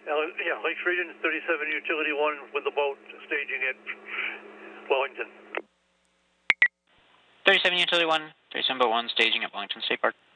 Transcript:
Yeah, Lakes Region 37 Utility 1 with the boat staging at Wellington. 37 Utility 1, 37 Boat 1 staging at Wellington State Park.